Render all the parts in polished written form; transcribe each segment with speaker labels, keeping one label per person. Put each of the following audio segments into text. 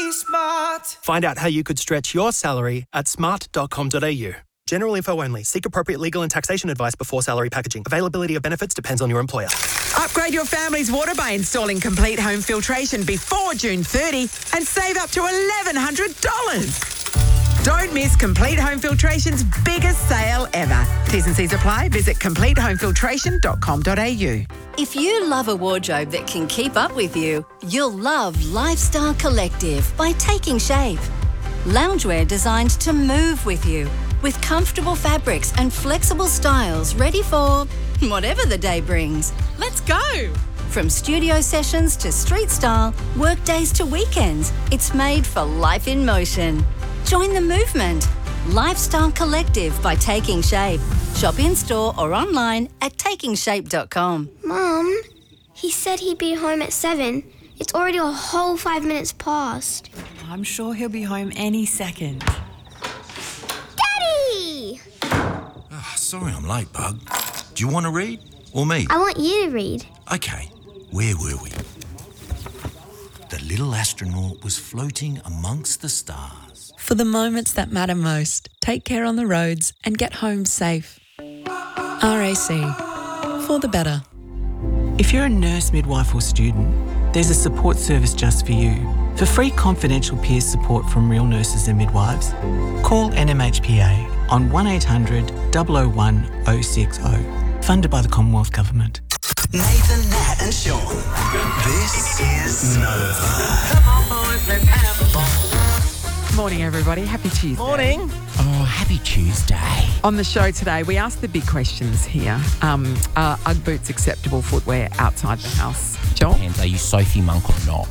Speaker 1: smart.
Speaker 2: Find out how you could stretch your salary at smart.com.au. General info only. Seek appropriate legal and taxation advice before salary packaging. Availability of benefits depends on your employer.
Speaker 3: Upgrade your family's water by installing complete home filtration before June 30 and save up to $1,100. Don't miss Complete Home Filtration's biggest sale ever. T's and C's apply. Visit CompleteHomeFiltration.com.au.
Speaker 4: If you love a wardrobe that can keep up with you, you'll love Lifestyle Collective by Taking Shape. Loungewear designed to move with you, with comfortable fabrics and flexible styles ready for whatever the day brings. Let's go! From studio sessions to street style, work days to weekends, it's made for life in motion. Join the movement. Lifestyle Collective by Taking Shape. Shop in-store or online at takingshape.com.
Speaker 5: Mum, he said he'd be home at 7. It's already a whole 5 minutes past.
Speaker 6: I'm sure he'll be home any second.
Speaker 5: Daddy!
Speaker 7: Oh, sorry I'm late, Bug. Do you want to read? Or me?
Speaker 5: I want you to read.
Speaker 7: Okay, where were we? The little astronaut was floating amongst the stars.
Speaker 6: For the moments that matter most, take care on the roads and get home safe. RAC. For the better.
Speaker 8: If you're a nurse, midwife or student, there's a support service just for you. For free confidential peer support from real nurses and midwives, call NMHPA on 1800 001 060. Funded by the Commonwealth Government.
Speaker 9: Nathan, Nat and Sean. This is Nova.
Speaker 3: Come on, boys, let's have a ball. Morning, everybody. Happy Tuesday.
Speaker 1: Morning.
Speaker 10: Oh, happy Tuesday.
Speaker 3: On the show today, we asked the big questions here. Are Ugg boots acceptable footwear outside the house? Joel?
Speaker 10: And are you Sophie Monk or not?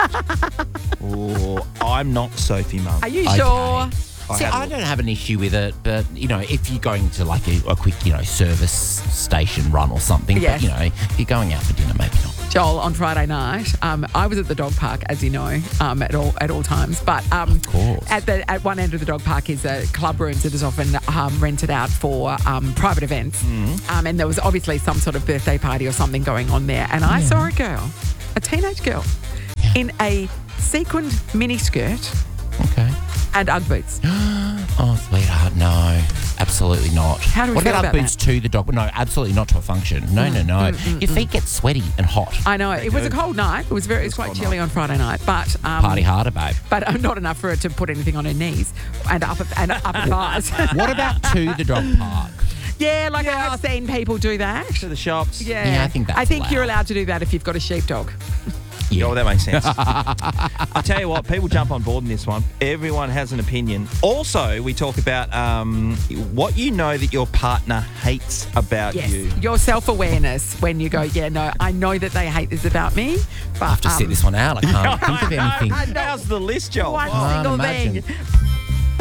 Speaker 1: Oh, I'm not Sophie Monk.
Speaker 3: Are you
Speaker 10: Okay.
Speaker 3: sure?
Speaker 10: See, I don't have an issue with it, but, if you're going to like a quick, service station run or something,
Speaker 3: Yes.
Speaker 10: but, if you're going out for dinner, maybe not.
Speaker 3: Joel, on Friday night, I was at the dog park, as you know, at all times. But
Speaker 10: Of course.
Speaker 3: at one end of the dog park is a club room that is often rented out for private events. And there was obviously some sort of birthday party or something going on there. And I saw a teenage girl, in a sequined miniskirt
Speaker 10: Okay.
Speaker 3: and Ugg boots.
Speaker 10: Oh, sweetheart, no. Absolutely not.
Speaker 3: How do we
Speaker 10: what
Speaker 3: feel
Speaker 10: about
Speaker 3: about
Speaker 10: boots to the dog? No, absolutely not to a function. No. Your feet get sweaty and hot.
Speaker 3: I know. It was a cold night. It was quite chilly on Friday night. But
Speaker 10: Party harder, babe.
Speaker 3: But not enough for her to put anything on her knees and upper thighs.
Speaker 10: What about to the dog park?
Speaker 3: Yeah, I've seen people do that.
Speaker 1: To the shops.
Speaker 3: Yeah,
Speaker 10: I think that's
Speaker 3: you're
Speaker 10: allowed.
Speaker 3: allowed to do that if you've got a sheepdog.
Speaker 1: Yeah, well, that makes sense. I tell you what, people jump on board in this one. Everyone has an opinion. Also, we talk about what you know that your partner hates about
Speaker 3: Yes,
Speaker 1: you.
Speaker 3: your self-awareness when you go, I know that they hate this about me. But
Speaker 10: I have to sit this one out. I can't think of anything.
Speaker 1: How's the list, Joel?
Speaker 3: One
Speaker 10: Can't
Speaker 3: single
Speaker 10: imagine.
Speaker 3: thing.